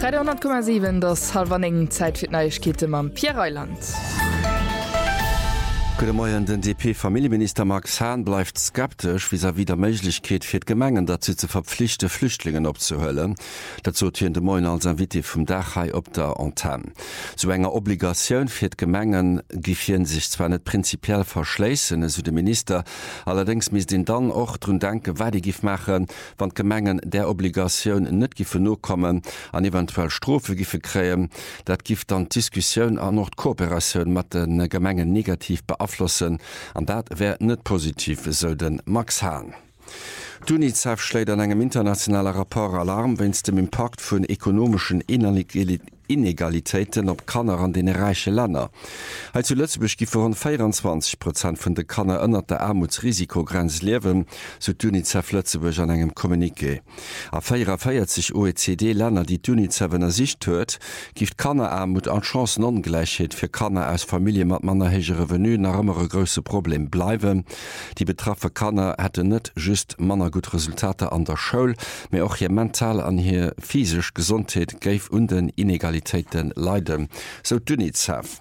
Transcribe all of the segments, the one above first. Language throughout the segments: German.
300,7 das halb Zeit für Neuigkeiten am Pierreiland. Den DP-Familienminister Max Hahn bleibt skeptisch vis-à-vis der Möglichkeit für die Gemengen dazu zu verpflichten, Flüchtlingen abzuhöllen. Dazu tieren de Moin als Invité vom Dachai op der Antenne. So enger Obligation für die Gemengen gifieren sich zwar nicht prinzipiell verschließen, so der Minister, allerdings muss den dann auch drum denken, was die gif machen, wenn Gemengen der Obligation nicht giffen nur kommen, an eventuell Strophe giffen kriegen. Das gibt dann Diskussion an noch Kooperation mit den Gemengen negativ beeinflussen. An dat wär net positiv so den Max Hahn. UNICEF schlägt an engem internationaler Rapport Alarm, wenn es dem Impact vun ekonomischen Inegalitäten op Kanner an den reiche Länder. Als zuletzt gi rund 24% vun de Kanner ënner der Armutsrisikogrenz lewen, so UNICEF Lützeburg an engem Kommuniqué. A feiert sich OECD-Länder, die UNICEF in der Sicht huet, gift Kannerarmut an Chancenongleichheit fir Kanner aus Familie mat manner hege Revenu nach ëmmerre grösse Problem bleiwen. Die betraffe Kanner hätte net just manner gut Resultate an der Schule, mir auch hier mental an hier physisch Gesundheit geif und den Inegalitäten leiden, so UNICEF.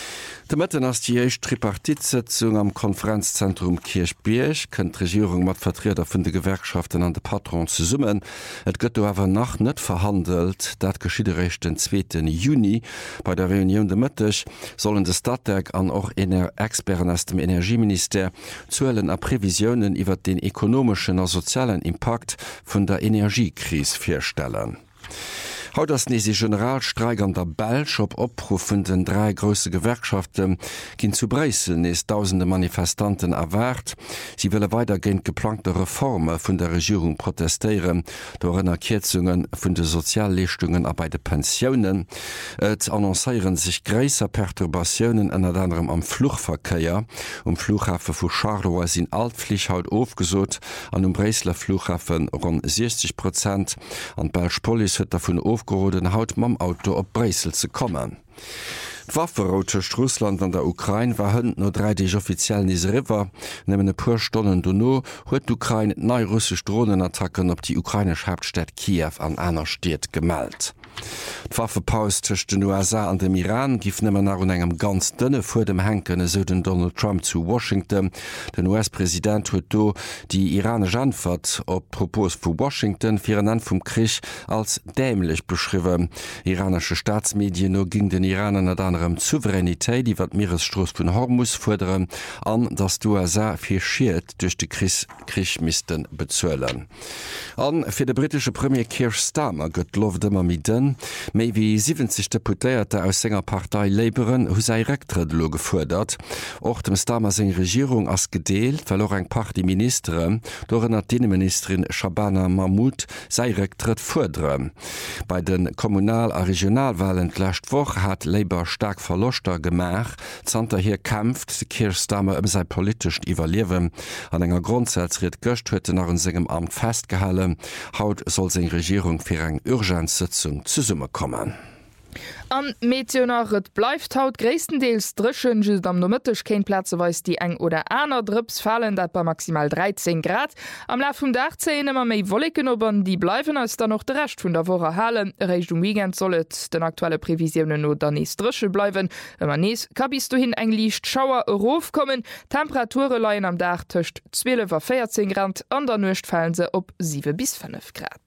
De Mëtten ass die eich Tripartitsitzung am Konferenzzentrum Kirchbierg kënnt Regierung mat Vertreter vun de Gewerkschaften an de Patron ze summen. Et gëtt awer nach net verhandelt, dat geschiederecht den 2. Juni. Bei der Reunion de Mëttech sollen de Stadtwerk an och Experten aus dem Energieminister zuelen a Prävisionen iwwer den ekonomischen a sozialen Impact vun der Energiekrise firstellen. Haut das nesi Generalstreik an der Belsch op Opruf vun den 3 grosse Gewerkschaften ginn zu Bresel nees tausende Manifestanten erwart. Sie wille weitergehend geplante Reforme vun der Regierung protestieren, dorenner Kürzungen vun de Sozialleistungen a bei de Pensionen. Et annoncéieren sich gräser Perturbationen ënner anderem am Fluchverkeier. Flughafen vu Charleroi sinn altpflich haut aufgesot, an Bresler Flughafen rund 60%. An Belsch Police huet davon aufgeroden, haut mam Auto op Bresel zu kommen. D'Wafferout zwischen Russland an der Ukraine war hënd no 3 Dich offiziell nis River, nemmmen e puer Stonnen donno huet d'Ukraine nei russsisch Drohnenattacken op die ukrainisch Hauptstadt Kiew an einer Stadt gemeldet. D'Waffepaus zwischen den USA an dem Iran gif nemmer nach engem ganz dënne vor dem Henken so den Donald Trump zu Washington. Den US-Präsident huet do die iranische Antwort op Propos vu Washington fir an vum Krich als dämlich beschriwen. Iranische Staatsmedien no ging den Iranern an anderem Souveränitéit, die wat Meeresstroos vun Hormuz forderen, an dass die USA firschiert durch de Krich missten bezuelen. An fir de britische Premier Keir Starmer gëtt loft immer mit den méi wie 70 Deputéierte aus senger Partei Labouren hu sei Rektredlo gefordert. Och dem Starmer seg Regierung ass gedeelt, weil eng Part die Ministerin, dorenner Innenministerin Shabana Mahmoud sei Rektret fordere. Bei den Kommunal- a Regionalwahlen lächt woch hat Labour stark verlochter gemach, Zter hier kämpft Keir Starmer sei politisch iwwerlewen. An enger Grundsatzriet Göcht huete nach un segem Amt festgehalen. Haut soll seg Regierung fir eng Urgenzsitzung zu Summe kommen. An Meteonaret bleibt haut gréistendeels drschen just am nomëttech kein Platze weis die eng oder aner Drps fallen, dat bei maximal 13 Grad. Am La vum Dach immer méi Wolken obern, die bleiwen als dann noch de recht vun der Woche halen. Recht Weekend sollet den aktuelle Prävisionen no der nees drsche bleiwen. Immer nees ka bis du hin eng liicht Schauer Rof kommen. Temperature leiien am Dach töcht 12 14 Grad, an der Nucht fallen se op 7 bis 5 Grad.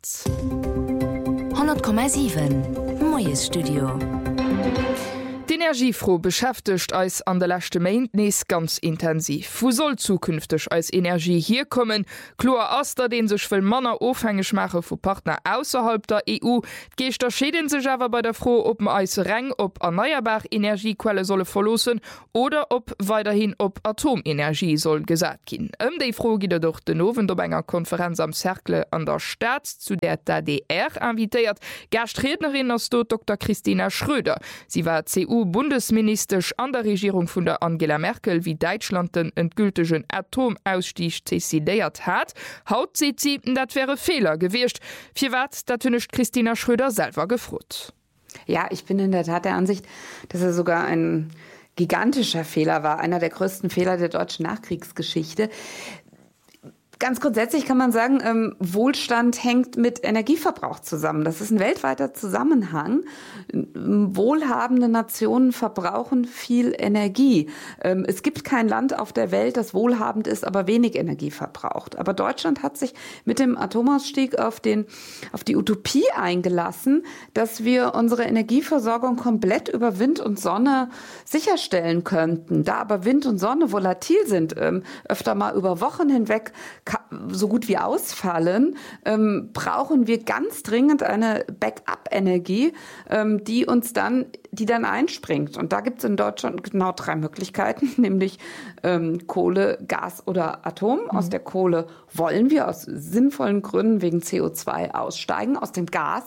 100,7 Moes Studio. Die Energiefroh beschäftigt als an der letzte Maintainance ganz intensiv. Wo soll zukünftig als Energie hier kommen? Klar Aster, den sich will Männer aufhängig machen von Partner außerhalb der EU. Geister schäden sich aber bei der Froh, ob man als Rang ob erneuerbare Energiequelle solle verlosen oder ob weiterhin ob Atomenergie soll gesagt gehen. Die Froh geht durch den November Konferenz am Cercle an der Stadt, zu der DDR invitiert. Gastrednerin ist Dr. Christina Schröder. Sie war CDU-Bundesministerisch an der Regierung von der Angela Merkel, wie Deutschland den endgültigen Atomausstieg dezidiert hat. Haut sieht sie, das wäre Fehler gewesen. Für was, da tüncht Christina Schröder selber gefragt. Ja, ich bin in der Tat der Ansicht, dass er sogar ein gigantischer Fehler war, einer der größten Fehler der deutschen Nachkriegsgeschichte. Ganz grundsätzlich kann man sagen, Wohlstand hängt mit Energieverbrauch zusammen. Das ist ein weltweiter Zusammenhang. Wohlhabende Nationen verbrauchen viel Energie. Es gibt kein Land auf der Welt, das wohlhabend ist, aber wenig Energie verbraucht. Aber Deutschland hat sich mit dem Atomausstieg auf die Utopie eingelassen, dass wir unsere Energieversorgung komplett über Wind und Sonne sicherstellen könnten. Da aber Wind und Sonne volatil sind, öfter mal über Wochen hinweg so gut wie ausfallen, brauchen wir ganz dringend eine Backup-Energie, die dann einspringt. Und da gibt es in Deutschland genau 3 Möglichkeiten, nämlich Kohle, Gas oder Atom. Aus der Kohle wollen wir aus sinnvollen Gründen wegen CO2 aussteigen. Aus dem Gas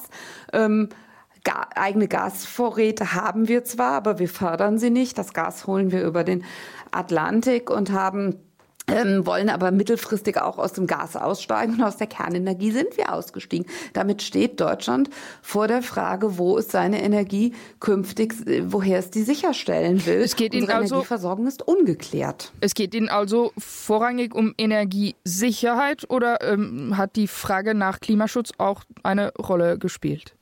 eigene Gasvorräte haben wir zwar, aber wir fördern sie nicht. Das Gas holen wir über den Atlantik und wollen aber mittelfristig auch aus dem Gas aussteigen und aus der Kernenergie sind wir ausgestiegen. Damit steht Deutschland vor der Frage, wo es seine Energie künftig, woher es die sicherstellen will. Unsere Energieversorgung ist ungeklärt. Es geht Ihnen also vorrangig um Energiesicherheit oder hat die Frage nach Klimaschutz auch eine Rolle gespielt?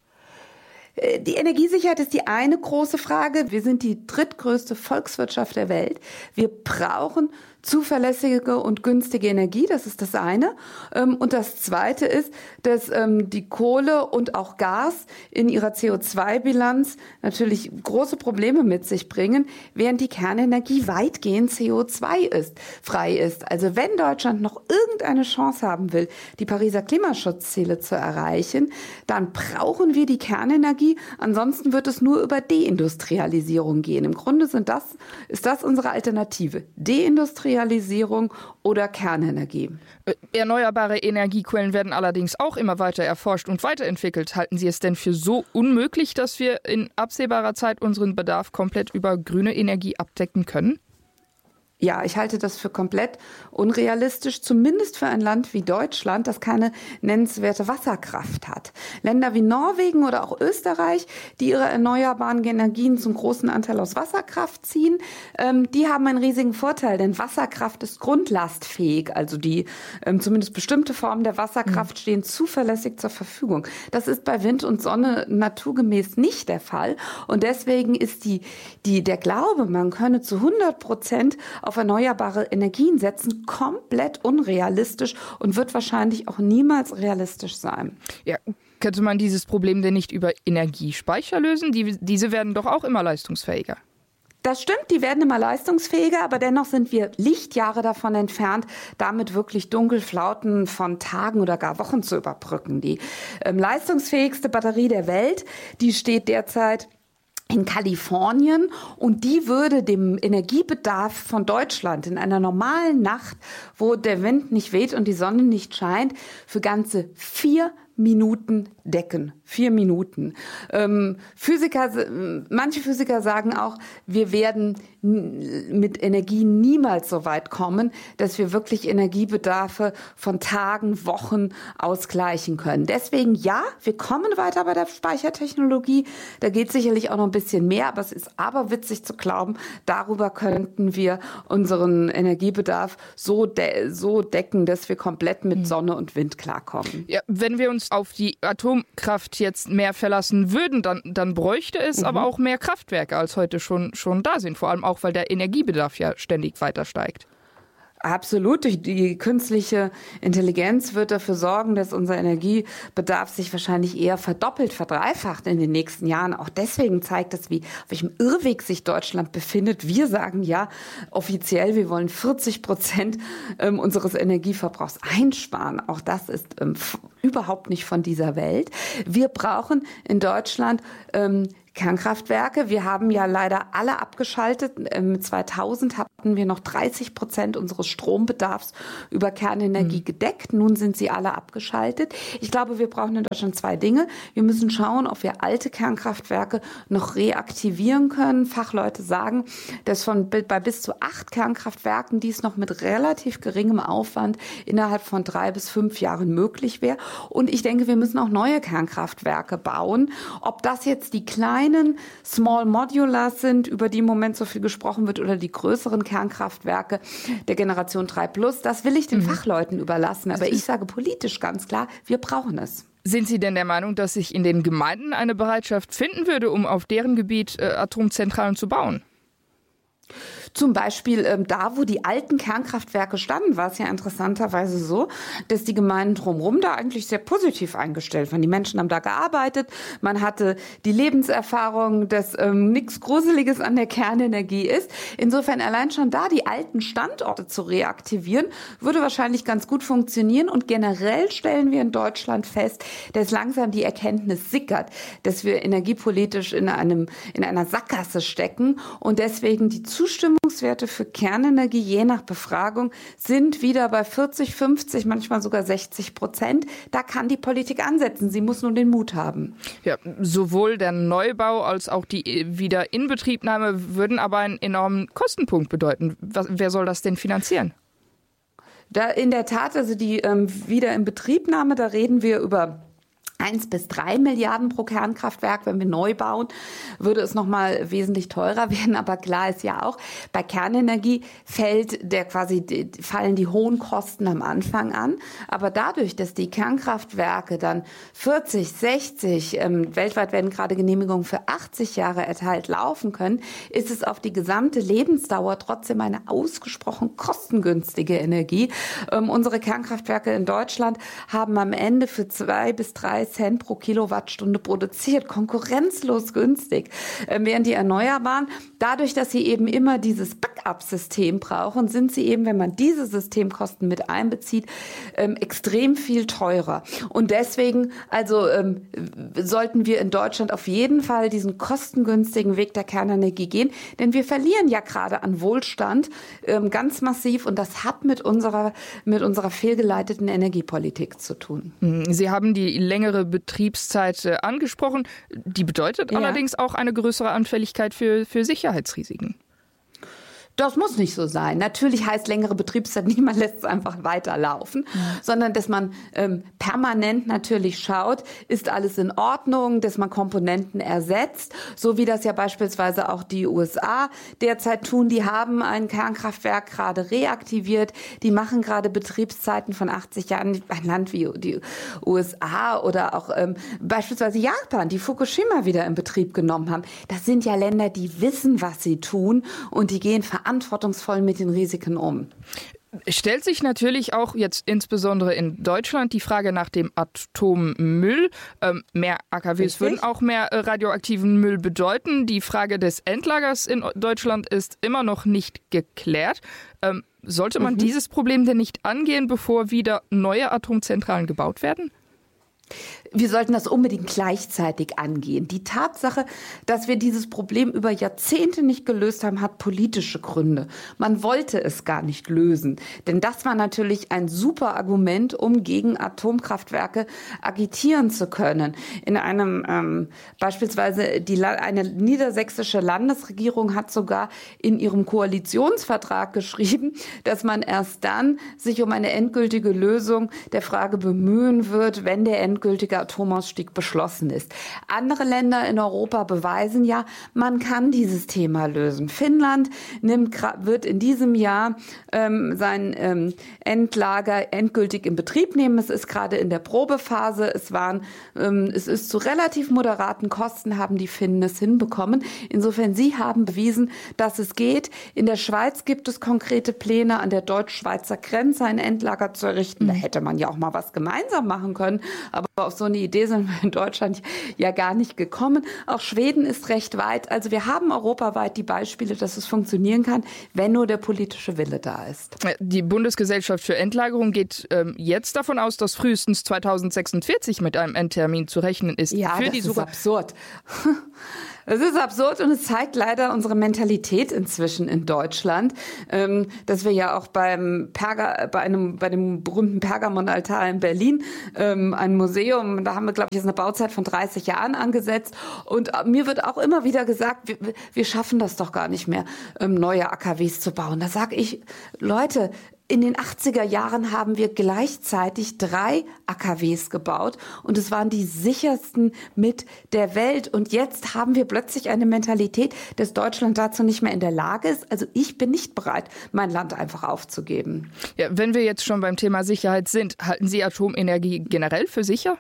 Die Energiesicherheit ist die eine große Frage. Wir sind die drittgrößte Volkswirtschaft der Welt. Wir brauchen zuverlässige und günstige Energie, das ist das eine. Und das zweite ist, dass die Kohle und auch Gas in ihrer CO2-Bilanz natürlich große Probleme mit sich bringen, während die Kernenergie weitgehend CO2-frei ist. Also wenn Deutschland noch irgendeine Chance haben will, die Pariser Klimaschutzziele zu erreichen, dann brauchen wir die Kernenergie. Ansonsten wird es nur über Deindustrialisierung gehen. Im Grunde ist das unsere Alternative. Deindustrialisierung oder Kernenergie. Erneuerbare Energiequellen werden allerdings auch immer weiter erforscht und weiterentwickelt. Halten Sie es denn für so unmöglich, dass wir in absehbarer Zeit unseren Bedarf komplett über grüne Energie abdecken können? Ja, ich halte das für komplett unrealistisch, zumindest für ein Land wie Deutschland, das keine nennenswerte Wasserkraft hat. Länder wie Norwegen oder auch Österreich, die ihre erneuerbaren Energien zum großen Anteil aus Wasserkraft ziehen, die haben einen riesigen Vorteil, denn Wasserkraft ist grundlastfähig, also zumindest bestimmte Formen der Wasserkraft stehen zuverlässig zur Verfügung. Das ist bei Wind und Sonne naturgemäß nicht der Fall und deswegen ist der Glaube, man könne zu 100% auf erneuerbare Energien setzen, komplett unrealistisch und wird wahrscheinlich auch niemals realistisch sein. Ja, könnte man dieses Problem denn nicht über Energiespeicher lösen? Diese werden doch auch immer leistungsfähiger. Das stimmt, die werden immer leistungsfähiger, aber dennoch sind wir Lichtjahre davon entfernt, damit wirklich Dunkelflauten von Tagen oder gar Wochen zu überbrücken. Die leistungsfähigste Batterie der Welt, die steht derzeit in Kalifornien und die würde dem Energiebedarf von Deutschland in einer normalen Nacht, wo der Wind nicht weht und die Sonne nicht scheint, für ganze 4 Minuten decken. 4 Minuten. Manche Physiker sagen auch, wir werden mit Energie niemals so weit kommen, dass wir wirklich Energiebedarfe von Tagen, Wochen ausgleichen können. Deswegen ja, wir kommen weiter bei der Speichertechnologie. Da geht sicherlich auch noch ein bisschen mehr, aber es ist aberwitzig zu glauben, darüber könnten wir unseren Energiebedarf so decken, dass wir komplett mit Sonne und Wind klarkommen. Ja, wenn wir uns auf die Atomkraft jetzt mehr verlassen würden, dann bräuchte es aber auch mehr Kraftwerke, als heute schon da sind. Vor allem auch, weil der Energiebedarf ja ständig weiter steigt. Absolut. Die künstliche Intelligenz wird dafür sorgen, dass unser Energiebedarf sich wahrscheinlich eher verdoppelt, verdreifacht in den nächsten Jahren. Auch deswegen zeigt es, auf welchem Irrweg sich Deutschland befindet. Wir sagen ja offiziell, wir wollen 40% unseres Energieverbrauchs einsparen. Auch das ist überhaupt nicht von dieser Welt. Wir brauchen in Deutschland Kernkraftwerke. Wir haben ja leider alle abgeschaltet. 2000 hatten wir noch 30% unseres Strombedarfs über Kernenergie gedeckt. Nun sind sie alle abgeschaltet. Ich glaube, wir brauchen in Deutschland 2 Dinge. Wir müssen schauen, ob wir alte Kernkraftwerke noch reaktivieren können. Fachleute sagen, dass bei bis zu 8 Kernkraftwerken dies noch mit relativ geringem Aufwand innerhalb von 3 bis 5 Jahren möglich wäre. Und ich denke, wir müssen auch neue Kernkraftwerke bauen. Ob das jetzt die kleinen kleinen Small Modulars sind, über die im Moment so viel gesprochen wird, oder die größeren Kernkraftwerke der Generation 3+, das will ich den Fachleuten überlassen. Aber ich sage politisch ganz klar, wir brauchen es. Sind Sie denn der Meinung, dass sich in den Gemeinden eine Bereitschaft finden würde, um auf deren Gebiet Atomzentralen zu bauen? Zum Beispiel da, wo die alten Kernkraftwerke standen, war es ja interessanterweise so, dass die Gemeinden drumherum da eigentlich sehr positiv eingestellt waren. Die Menschen haben da gearbeitet, man hatte die Lebenserfahrung, dass nichts Gruseliges an der Kernenergie ist. Insofern allein schon da die alten Standorte zu reaktivieren, würde wahrscheinlich ganz gut funktionieren. Und generell stellen wir in Deutschland fest, dass langsam die Erkenntnis sickert, dass wir energiepolitisch in einer Sackgasse stecken und deswegen die Zustimmungswerte für Kernenergie je nach Befragung sind wieder bei 40, 50, manchmal sogar 60%. Da kann die Politik ansetzen. Sie muss nur den Mut haben. Ja, sowohl der Neubau als auch die Wiederinbetriebnahme würden aber einen enormen Kostenpunkt bedeuten. Wer soll das denn finanzieren? Da in der Tat, also die Wiederinbetriebnahme, da reden wir über 1 bis 3 Milliarden pro Kernkraftwerk. Wenn wir neu bauen, würde es noch mal wesentlich teurer werden. Aber klar ist ja auch, bei Kernenergie fallen die hohen Kosten am Anfang an. Aber dadurch, dass die Kernkraftwerke dann 40, 60, weltweit werden gerade Genehmigungen für 80 Jahre erteilt laufen können, ist es auf die gesamte Lebensdauer trotzdem eine ausgesprochen kostengünstige Energie. Unsere Kernkraftwerke in Deutschland haben am Ende für 2 bis 3 Cent pro Kilowattstunde produziert, konkurrenzlos günstig, während die Erneuerbaren, dadurch, dass sie eben immer dieses Backup-System brauchen, sind sie eben, wenn man diese Systemkosten mit einbezieht, extrem viel teurer. Und deswegen sollten wir in Deutschland auf jeden Fall diesen kostengünstigen Weg der Kernenergie gehen, denn wir verlieren ja gerade an Wohlstand ganz massiv und das hat mit unserer fehlgeleiteten Energiepolitik zu tun. Sie haben die längere Betriebszeit angesprochen. Die bedeutet allerdings auch eine größere Anfälligkeit für Sicherheitsrisiken. Das muss nicht so sein. Natürlich heißt längere Betriebszeit nicht, man lässt es einfach weiterlaufen, sondern dass man permanent natürlich schaut, ist alles in Ordnung, dass man Komponenten ersetzt, so wie das ja beispielsweise auch die USA derzeit tun. Die haben ein Kernkraftwerk gerade reaktiviert, die machen gerade Betriebszeiten von 80 Jahren. Ein Land wie die USA oder auch beispielsweise Japan, die Fukushima wieder in Betrieb genommen haben. Das sind ja Länder, die wissen, was sie tun und die gehen verantwortungsvoll mit den Risiken um. Stellt sich natürlich auch jetzt insbesondere in Deutschland die Frage nach dem Atommüll. Mehr AKWs würden auch mehr radioaktiven Müll bedeuten. Die Frage des Endlagers in Deutschland ist immer noch nicht geklärt. Sollte man dieses Problem denn nicht angehen, bevor wieder neue Atomzentralen gebaut werden? Wir sollten das unbedingt gleichzeitig angehen. Die Tatsache, dass wir dieses Problem über Jahrzehnte nicht gelöst haben, hat politische Gründe. Man wollte es gar nicht lösen. Denn das war natürlich ein super Argument, um gegen Atomkraftwerke agitieren zu können. In einem beispielsweise eine niedersächsische Landesregierung hat sogar in ihrem Koalitionsvertrag geschrieben, dass man erst dann sich um eine endgültige Lösung der Frage bemühen wird, wenn der endgültige Atomausstieg beschlossen ist. Andere Länder in Europa beweisen ja, man kann dieses Thema lösen. Finnland wird in diesem Jahr sein Endlager endgültig in Betrieb nehmen. Es ist gerade in der Probephase. Es ist zu relativ moderaten Kosten, haben die Finnen es hinbekommen. Insofern, sie haben bewiesen, dass es geht. In der Schweiz gibt es konkrete Pläne, an der deutsch-schweizer Grenze ein Endlager zu errichten. Da hätte man ja auch mal was gemeinsam machen können. Aber auf so eine Idee sind wir in Deutschland ja gar nicht gekommen. Auch Schweden ist recht weit. Also wir haben europaweit die Beispiele, dass es funktionieren kann, wenn nur der politische Wille da ist. Die Bundesgesellschaft für Endlagerung geht jetzt davon aus, dass frühestens 2046 mit einem Endtermin zu rechnen ist. Ja, das ist absurd. Es ist absurd und es zeigt leider unsere Mentalität inzwischen in Deutschland, dass wir ja auch bei dem berühmten Pergamonaltar in Berlin ein Museum, da haben wir, glaube ich, jetzt eine Bauzeit von 30 Jahren angesetzt und mir wird auch immer wieder gesagt, wir schaffen das doch gar nicht mehr, neue AKWs zu bauen. Da sage ich, Leute, In den 80er Jahren haben wir gleichzeitig 3 AKWs gebaut und es waren die sichersten mit der Welt. Und jetzt haben wir plötzlich eine Mentalität, dass Deutschland dazu nicht mehr in der Lage ist. Also ich bin nicht bereit, mein Land einfach aufzugeben. Ja, wenn wir jetzt schon beim Thema Sicherheit sind, halten Sie Atomenergie generell für sicher?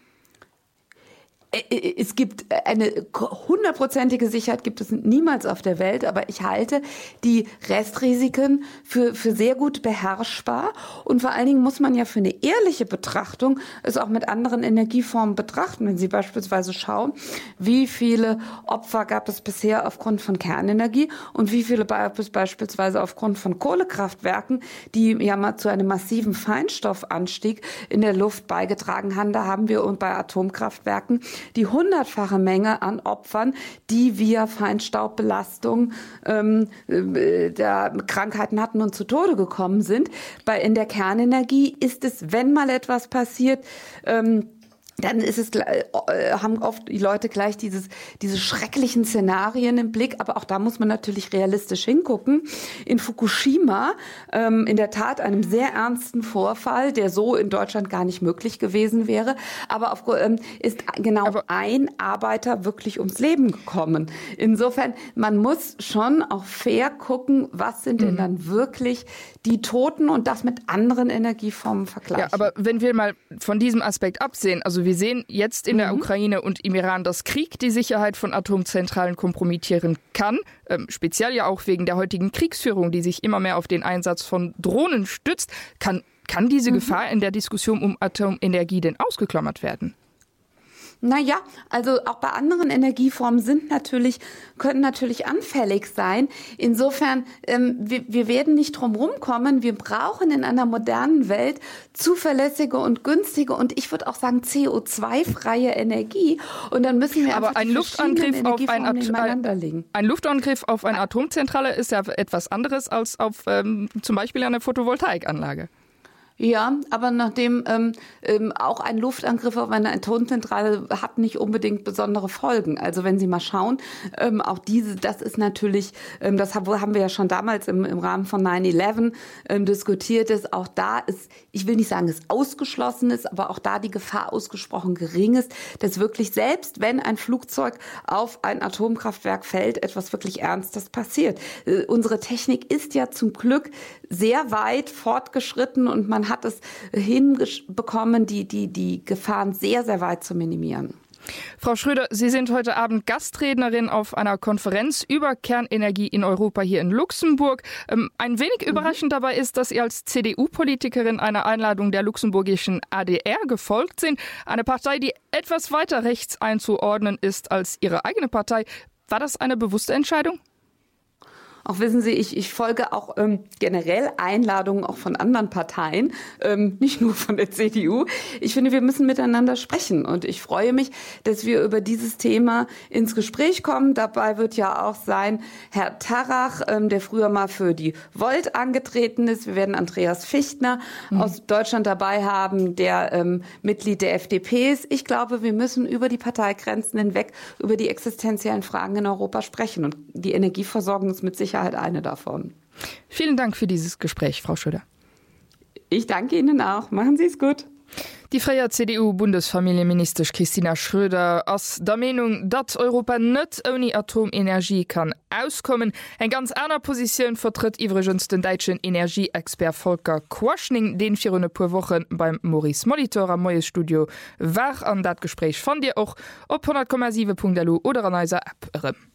Es gibt eine 100%ige Sicherheit, gibt es niemals auf der Welt, aber ich halte die Restrisiken für sehr gut beherrschbar und vor allen Dingen muss man ja für eine ehrliche Betrachtung es auch mit anderen Energieformen betrachten. Wenn Sie beispielsweise schauen, wie viele Opfer gab es bisher aufgrund von Kernenergie und wie viele gab es beispielsweise aufgrund von Kohlekraftwerken, die ja mal zu einem massiven Feinstoffanstieg in der Luft beigetragen haben. Da haben wir und bei Atomkraftwerken die 100-fache Menge an Opfern, die via Feinstaubbelastung der Krankheiten hatten und zu Tode gekommen sind. In der Kernenergie ist es, wenn mal etwas passiert, dann ist es, haben oft die Leute gleich diese schrecklichen Szenarien im Blick, aber auch da muss man natürlich realistisch hingucken. In Fukushima, in der Tat einem sehr ernsten Vorfall, der so in Deutschland gar nicht möglich gewesen wäre, aber ist genau ein Arbeiter wirklich ums Leben gekommen. Insofern, man muss schon auch fair gucken, was sind denn dann wirklich die Toten und das mit anderen Energieformen vergleichen. Ja, aber wenn wir mal von diesem Aspekt absehen, also wir sehen jetzt in der Ukraine und im Iran, dass Krieg die Sicherheit von Atomzentralen kompromittieren kann, speziell ja auch wegen der heutigen Kriegsführung, die sich immer mehr auf den Einsatz von Drohnen stützt. Kann diese Gefahr in der Diskussion um Atomenergie denn ausgeklammert werden? Naja, also auch bei anderen Energieformen können natürlich anfällig sein. Insofern, wir werden nicht drum rumkommen. Wir brauchen in einer modernen Welt zuverlässige und günstige und ich würde auch sagen CO2-freie Energie. Und dann müssen wir aber ein Luftangriff auf eine Atomzentrale ist ja etwas anderes als auf zum Beispiel eine Photovoltaikanlage. Ja, aber nachdem auch ein Luftangriff auf eine Atomzentrale hat nicht unbedingt besondere Folgen. Also wenn Sie mal schauen, auch das ist natürlich, das haben wir ja schon damals im Rahmen von 9/11 diskutiert, ist auch da ist, ich will nicht sagen, es ausgeschlossen ist, aber auch da die Gefahr ausgesprochen gering ist, dass wirklich selbst, wenn ein Flugzeug auf ein Atomkraftwerk fällt, etwas wirklich Ernstes passiert. Unsere Technik ist ja zum Glück sehr weit fortgeschritten und man hat es hinbekommen, die Gefahren sehr, sehr weit zu minimieren. Frau Schröder, Sie sind heute Abend Gastrednerin auf einer Konferenz über Kernenergie in Europa hier in Luxemburg. Ein wenig überraschend dabei ist, dass Sie als CDU-Politikerin einer Einladung der luxemburgischen ADR gefolgt sind. Eine Partei, die etwas weiter rechts einzuordnen ist als Ihre eigene Partei. War das eine bewusste Entscheidung? Auch wissen Sie, ich folge auch generell Einladungen auch von anderen Parteien, nicht nur von der CDU. Ich finde, wir müssen miteinander sprechen und ich freue mich, dass wir über dieses Thema ins Gespräch kommen. Dabei wird ja auch sein Herr Tarrach, der früher mal für die Volt angetreten ist. Wir werden Andreas Fichtner aus Deutschland dabei haben, der Mitglied der FDP ist. Ich glaube, wir müssen über die Parteigrenzen hinweg über die existenziellen Fragen in Europa sprechen und die Energieversorgung ist mit Sicherheit eine davon. Vielen Dank für dieses Gespräch, Frau Schröder. Ich danke Ihnen auch. Machen Sie es gut. Die freie CDU-Bundesfamilienminister Christina Schröder ass der Meinung, dat Europa net ohne Atomenergie kann auskommen. Ein ganz einer Position vertritt übrigens den deutschen Energieexpert Volker Quaschning, den für eine paar Wochen beim Maurice Molitor am Moyes Studio war. An dat Gespräch fand ihr auch op 100,7.lu oder an unserer App.